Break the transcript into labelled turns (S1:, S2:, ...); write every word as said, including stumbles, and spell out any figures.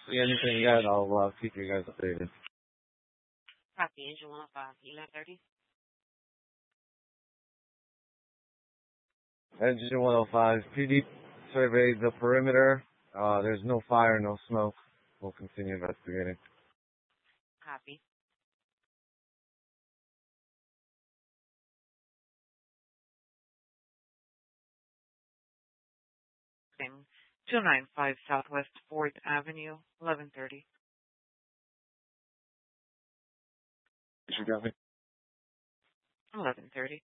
S1: See anything yet, I'll uh, keep you guys updated.
S2: Copy, engine one oh five, eleven thirty.
S1: Engine one oh five, P D surveyed the perimeter. Uh, there's no fire, no smoke. We'll continue investigating.
S2: Copy. two nine five Southwest fourth Avenue, eleven thirty.
S1: You got me?
S2: eleven thirty.